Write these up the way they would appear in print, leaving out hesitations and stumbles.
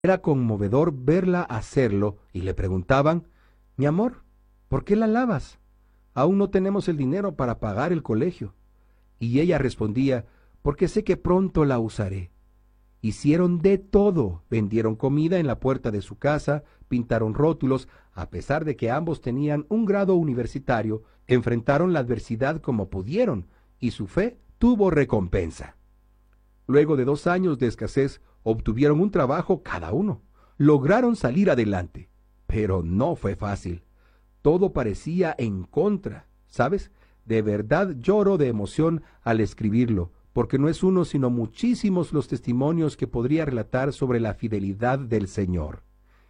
Era conmovedor verla hacerlo y le preguntaban: «Mi amor, ¿por qué la lavas? Aún no tenemos el dinero para pagar el colegio». Y ella respondía: «Porque sé que pronto la usaré». Hicieron de todo, vendieron comida en la puerta de su casa, pintaron rótulos, a pesar de que ambos tenían un grado universitario, enfrentaron la adversidad como pudieron, y su fe tuvo recompensa. Luego de 2 años de escasez, obtuvieron un trabajo cada uno. Lograron salir adelante, pero no fue fácil. Todo parecía en contra, ¿sabes? De verdad lloro de emoción al escribirlo, porque no es uno sino muchísimos los testimonios que podría relatar sobre la fidelidad del Señor.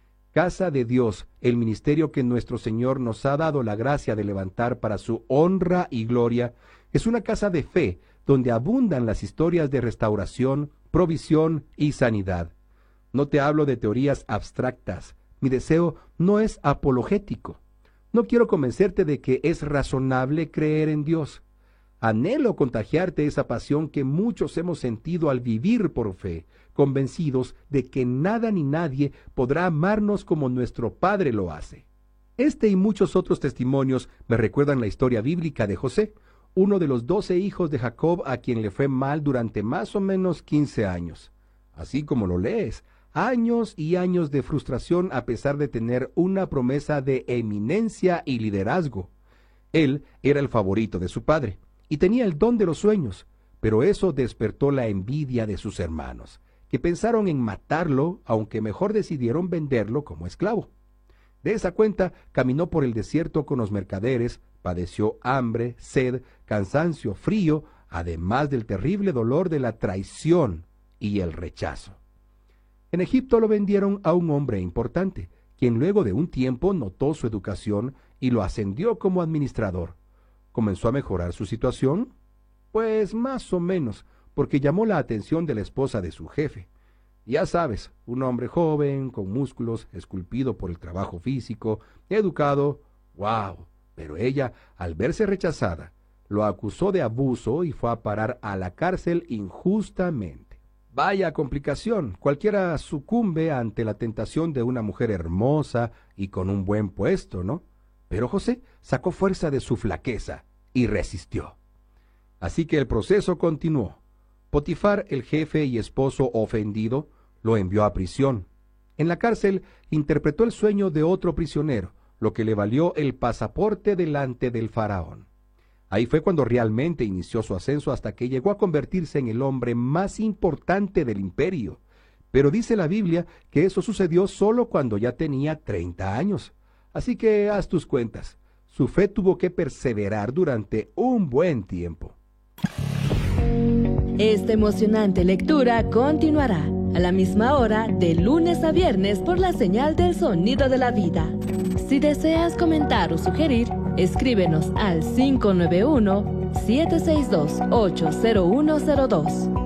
Casa de Dios, el ministerio que nuestro Señor nos ha dado la gracia de levantar para su honra y gloria, es una casa de fe donde abundan las historias de restauración, provisión y sanidad. No te hablo de teorías abstractas. Mi deseo no es apologético. No quiero convencerte de que es razonable creer en Dios. Anhelo contagiarte esa pasión que muchos hemos sentido al vivir por fe, convencidos de que nada ni nadie podrá amarnos como nuestro Padre lo hace. Este y muchos otros testimonios me recuerdan la historia bíblica de José, uno de los 12 hijos de Jacob a quien le fue mal durante más o menos 15 años. Así como lo lees, años y años de frustración a pesar de tener una promesa de eminencia y liderazgo. Él era el favorito de su padre y tenía el don de los sueños, pero eso despertó la envidia de sus hermanos, que pensaron en matarlo, aunque mejor decidieron venderlo como esclavo. De esa cuenta caminó por el desierto con los mercaderes, padeció hambre, sed, cansancio, frío, además del terrible dolor de la traición y el rechazo. En Egipto lo vendieron a un hombre importante, quien luego de un tiempo notó su educación y lo ascendió como administrador. ¿Comenzó a mejorar su situación? Pues más o menos, porque llamó la atención de la esposa de su jefe. Ya sabes, un hombre joven, con músculos, esculpido por el trabajo físico, educado. ¡Wow! Pero ella, al verse rechazada, lo acusó de abuso y fue a parar a la cárcel injustamente. Vaya complicación, cualquiera sucumbe ante la tentación de una mujer hermosa y con un buen puesto, ¿no? Pero José sacó fuerza de su flaqueza y resistió. Así que el proceso continuó. Potifar, el jefe y esposo ofendido, lo envió a prisión. En la cárcel interpretó el sueño de otro prisionero, lo que le valió el pasaporte delante del faraón. Ahí fue cuando realmente inició su ascenso hasta que llegó a convertirse en el hombre más importante del imperio. Pero dice la Biblia que eso sucedió solo cuando ya tenía 30 años. Así que haz tus cuentas. Su fe tuvo que perseverar durante un buen tiempo. Esta emocionante lectura continuará a la misma hora de lunes a viernes por la señal del Sonido de la Vida. Si deseas comentar o sugerir, escríbenos al 591-762-80102.